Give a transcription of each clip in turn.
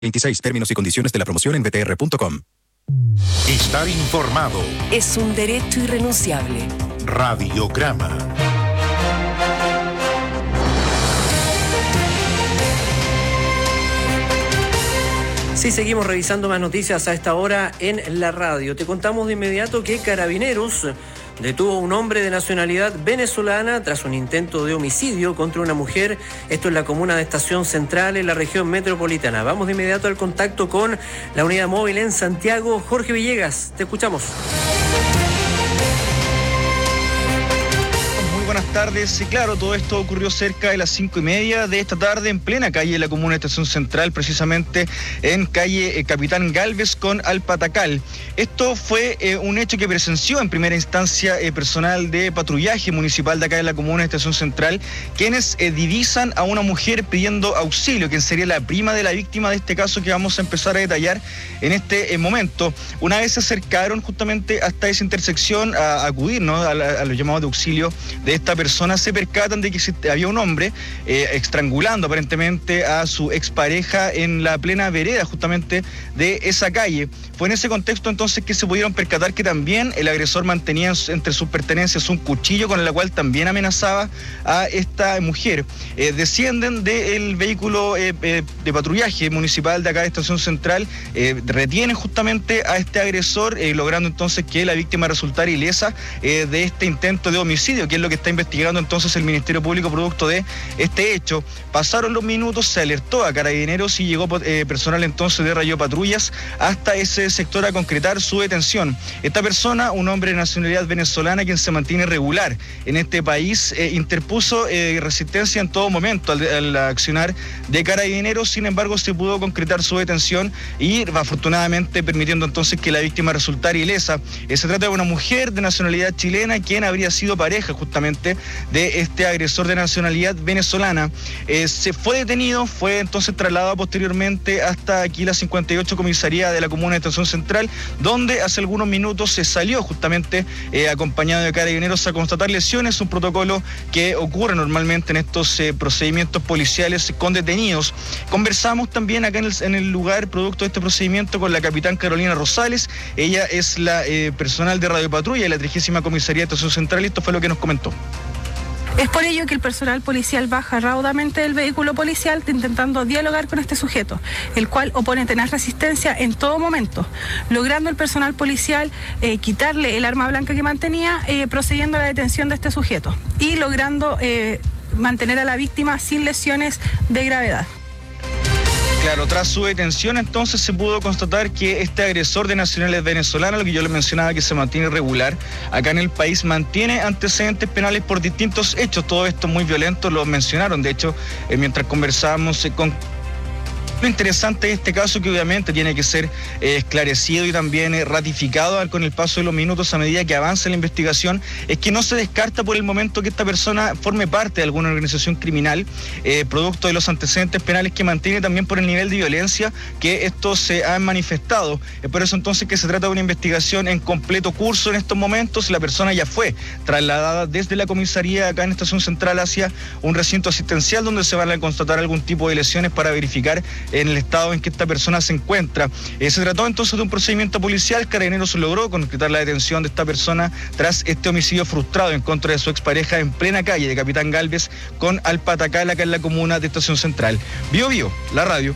26. Términos y condiciones de la promoción en btr.com. Estar informado es un derecho irrenunciable. Radiograma. Sí, seguimos revisando más noticias a esta hora en la radio. Te contamos de inmediato que Carabineros detuvo a un hombre de nacionalidad venezolana tras un intento de homicidio contra una mujer. Esto en la comuna de Estación Central, en la región metropolitana. Vamos de inmediato al contacto con la unidad móvil en Santiago. Jorge Villegas, te escuchamos. Buenas tardes. Sí, claro, todo esto ocurrió cerca de las 5:30 de esta tarde en plena calle de la comuna de Estación Central, precisamente en calle Capitán Galvez con Alpatacal. Esto fue un hecho que presenció en primera instancia personal de patrullaje municipal de acá de la comuna de Estación Central, quienes divisan a una mujer pidiendo auxilio, quien sería la prima de la víctima de este caso que vamos a empezar a detallar en este momento. Una vez se acercaron justamente hasta esa intersección a acudir, ¿no?, a los llamados de auxilio de esta persona, se percatan de que había un hombre estrangulando aparentemente a su expareja en la plena vereda justamente de esa calle. Fue en ese contexto entonces que se pudieron percatar que también el agresor mantenía entre sus pertenencias un cuchillo con el cual también amenazaba a esta mujer. Descienden del vehículo de patrullaje municipal de acá de Estación Central, retienen justamente a este agresor, logrando entonces que la víctima resultara ilesa de este intento de homicidio, que es lo que está investigando entonces el Ministerio Público producto de este hecho. Pasaron los minutos, se alertó a Carabineros y llegó personal entonces de Radio Patrullas hasta ese sector a concretar su detención. Esta persona, un hombre de nacionalidad venezolana quien se mantiene regular en este país, interpuso resistencia en todo momento al accionar de Carabineros. Sin embargo, se pudo concretar su detención y afortunadamente permitiendo entonces que la víctima resultara ilesa. Se trata de una mujer de nacionalidad chilena quien habría sido pareja justamente de este agresor de nacionalidad venezolana. Se fue detenido, fue entonces trasladado posteriormente hasta aquí la 58 comisaría de la comuna de Estación Central, donde hace algunos minutos se salió justamente acompañado de Carabineros a constatar lesiones, un protocolo que ocurre normalmente en estos procedimientos policiales con detenidos. Conversamos también acá en el lugar, producto de este procedimiento, con la capitán Carolina Rosales. Ella es la personal de Radio Patrulla de la 30ª comisaría de Estación Central, y esto fue lo que nos comentó. Es por ello que el personal policial baja raudamente del vehículo policial intentando dialogar con este sujeto, el cual opone tenaz resistencia en todo momento, logrando el personal policial quitarle el arma blanca que mantenía, procediendo a la detención de este sujeto y logrando mantener a la víctima sin lesiones de gravedad. Claro, tras su detención entonces se pudo constatar que este agresor de nacionalidad venezolana, lo que yo le mencionaba, que se mantiene irregular acá en el país, mantiene antecedentes penales por distintos hechos. Todo esto muy violento, lo mencionaron. De hecho, mientras conversábamos con... Lo interesante de este caso, que obviamente tiene que ser esclarecido y también ratificado con el paso de los minutos a medida que avanza la investigación, es que no se descarta por el momento que esta persona forme parte de alguna organización criminal, producto de los antecedentes penales que mantiene, también por el nivel de violencia que estos se han manifestado. Es por eso entonces que se trata de una investigación en completo curso en estos momentos. La persona ya fue trasladada desde la comisaría acá en Estación Central hacia un recinto asistencial donde se van a constatar algún tipo de lesiones para verificar en el estado en que esta persona se encuentra. Se trató entonces de un procedimiento policial. Carabineros logró concretar la detención de esta persona tras este homicidio frustrado en contra de su expareja en plena calle de Capitán Galvez con Alpatacal, acá en la comuna de Estación Central. Bio, la radio.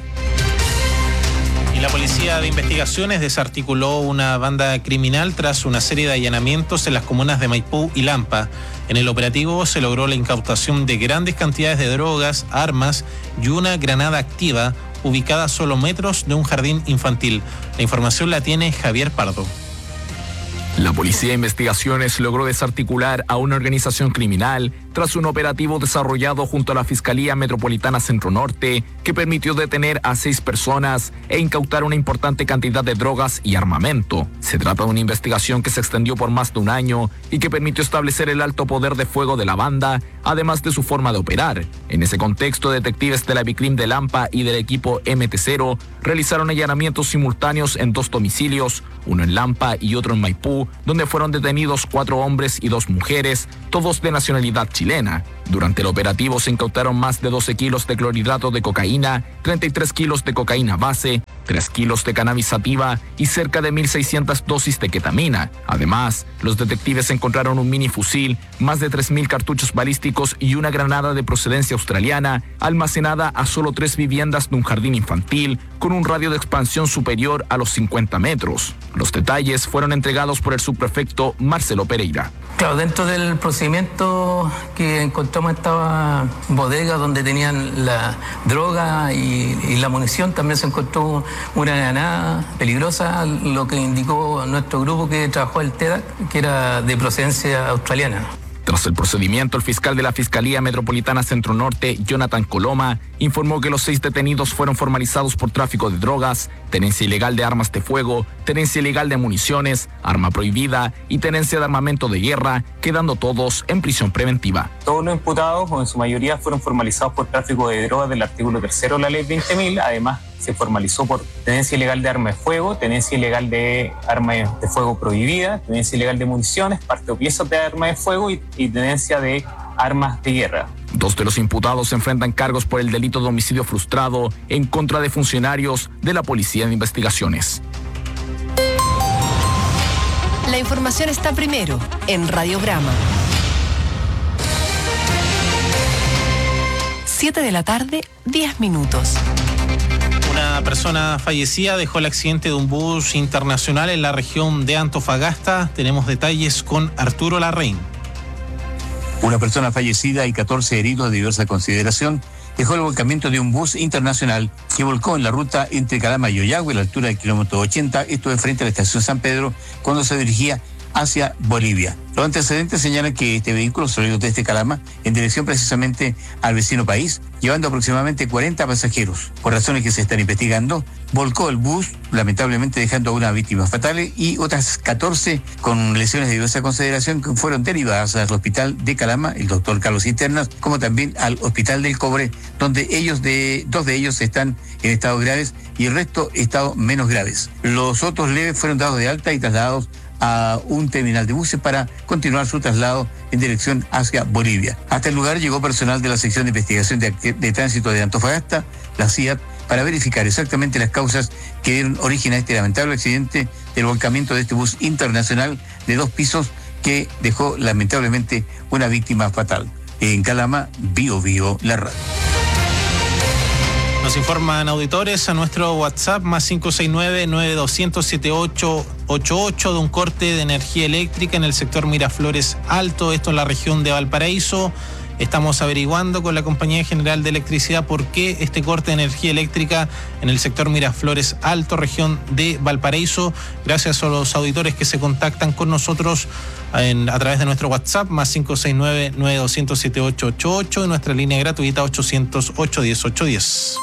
Y la Policía de Investigaciones desarticuló una banda criminal tras una serie de allanamientos en las comunas de Maipú y Lampa. En el operativo se logró la incautación de grandes cantidades de drogas, armas y una granada activa ubicada a solo metros de un jardín infantil. La información la tiene Javier Pardo. La Policía de Investigaciones logró desarticular a una organización criminal tras un operativo desarrollado junto a la Fiscalía Metropolitana Centro Norte, que permitió detener a 6 personas e incautar una importante cantidad de drogas y armamento. Se trata de una investigación que se extendió por más de un año y que permitió establecer el alto poder de fuego de la banda, además de su forma de operar. En ese contexto, detectives de la Bicrim de Lampa y del equipo MT0 realizaron allanamientos simultáneos en 2 domicilios, uno en Lampa y otro en Maipú, donde fueron detenidos 4 hombres y 2 mujeres, todos de nacionalidad chilena. chilena. Durante el operativo se incautaron más de 12 kilos de clorhidrato de cocaína, 33 kilos de cocaína base, 3 kilos de cannabis sativa y cerca de 1.600 dosis de ketamina. Además, los detectives encontraron un minifusil, más de 3.000 cartuchos balísticos y una granada de procedencia australiana almacenada a solo 3 viviendas de un jardín infantil con un radio de expansión superior a los 50 metros. Los detalles fueron entregados por el subprefecto Marcelo Pereira. Claro, dentro del procedimiento que encontramos esta bodega donde tenían la droga y la munición, también se encontró una granada peligrosa, lo que indicó nuestro grupo que trabajó el TEDAC, que era de procedencia australiana. Tras el procedimiento, el fiscal de la Fiscalía Metropolitana Centro Norte, Jonathan Coloma, informó que los 6 detenidos fueron formalizados por tráfico de drogas, tenencia ilegal de armas de fuego, tenencia ilegal de municiones, arma prohibida y tenencia de armamento de guerra, quedando todos en prisión preventiva. Todos los imputados, o en su mayoría, fueron formalizados por tráfico de drogas del artículo 3 de la ley 20.000. Además, se formalizó por tenencia ilegal de arma de fuego, tenencia ilegal de arma de fuego prohibida, tenencia ilegal de municiones, parte o piezas de arma de fuego y tenencia de armas de guerra. 2 de los imputados se enfrentan cargos por el delito de homicidio frustrado en contra de funcionarios de la Policía de Investigaciones. La información está primero en Radiograma. 7 de la tarde, 10 minutos. Una persona fallecida dejó el accidente de un bus internacional en la región de Antofagasta. Tenemos detalles con Arturo Larraín. Una persona fallecida y 14 heridos de diversa consideración dejó el volcamiento de un bus internacional que volcó en la ruta entre Calama y Ollagüe a la altura del kilómetro 80, esto de frente a la estación San Pedro, cuando se dirigía hacia Bolivia. Los antecedentes señalan que este vehículo salió desde Calama en dirección precisamente al vecino país, llevando aproximadamente 40 pasajeros. Por razones que se están investigando, volcó el bus, lamentablemente dejando a una víctima fatal y otras 14 con lesiones de diversa consideración que fueron derivadas al hospital de Calama, el doctor Carlos Cisternas, como también al hospital del Cobre, donde 2 de ellos están en estados graves y el resto estado menos graves. Los otros leves fueron dados de alta y trasladados a un terminal de buses para continuar su traslado en dirección hacia Bolivia. Hasta el lugar llegó personal de la sección de investigación de tránsito de Antofagasta, la CIAT, para verificar exactamente las causas que dieron origen a este lamentable accidente del volcamiento de este bus internacional de 2 pisos que dejó lamentablemente una víctima fatal. En Calama, Bio, la radio. Nos informan auditores a nuestro WhatsApp más 569-9200-7888 de un corte de energía eléctrica en el sector Miraflores Alto, esto en la región de Valparaíso. Estamos averiguando con la Compañía General de Electricidad por qué este corte de energía eléctrica en el sector Miraflores Alto, región de Valparaíso. Gracias a los auditores que se contactan con nosotros a través de nuestro WhatsApp, más 569-9200-7888 y nuestra línea gratuita 800-810-810.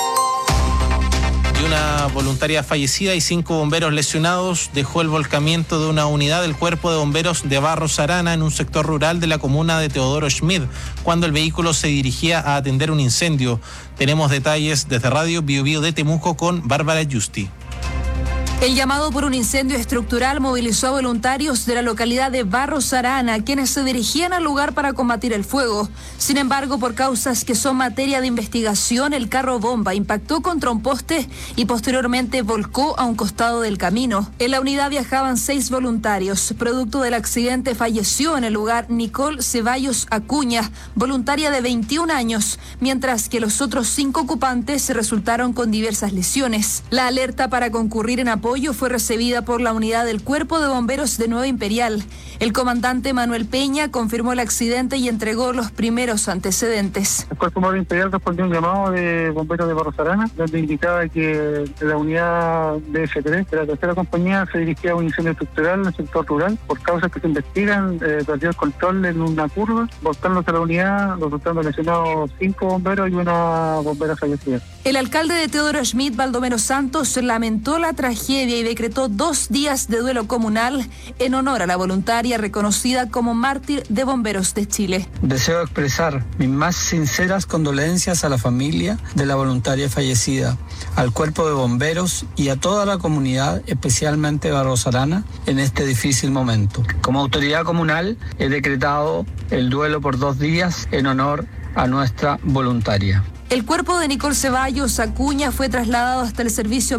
Una voluntaria fallecida y 5 bomberos lesionados dejó el volcamiento de una unidad del Cuerpo de Bomberos de Barros Arana en un sector rural de la comuna de Teodoro Schmid, cuando el vehículo se dirigía a atender un incendio. Tenemos detalles desde Radio Bio de Temuco con Bárbara Justi. El llamado por un incendio estructural movilizó a voluntarios de la localidad de Barros Arana, quienes se dirigían al lugar para combatir el fuego. Sin embargo, por causas que son materia de investigación, el carro bomba impactó contra un poste y posteriormente volcó a un costado del camino. En la unidad viajaban 6 voluntarios. Producto del accidente falleció en el lugar Nicole Ceballos Acuña, voluntaria de 21 años, mientras que los otros 5 ocupantes resultaron con diversas lesiones. La alerta para concurrir en apoyo fue recibida por la unidad del Cuerpo de Bomberos de Nueva Imperial. El comandante Manuel Peña confirmó el accidente y entregó los primeros antecedentes. El Cuerpo de Nueva Imperial respondió un llamado de bomberos de Barros Arana, donde indicaba que la unidad DF3 de la tercera compañía se dirigía a un incendio estructural en el sector rural. Por causas que se investigan, perdió el control en una curva, volcándose a la unidad, resultando lesionados 5 bomberos y una bombera fallecida. El alcalde de Teodoro Schmid, Baldomero Santos, lamentó la tragedia media y decretó 2 días de duelo comunal en honor a la voluntaria reconocida como mártir de Bomberos de Chile. Deseo expresar mis más sinceras condolencias a la familia de la voluntaria fallecida, al cuerpo de bomberos y a toda la comunidad, especialmente Barros Arana, en este difícil momento. Como autoridad comunal he decretado el duelo por 2 días en honor a nuestra voluntaria. El cuerpo de Nicole Ceballos Acuña fue trasladado hasta el servicio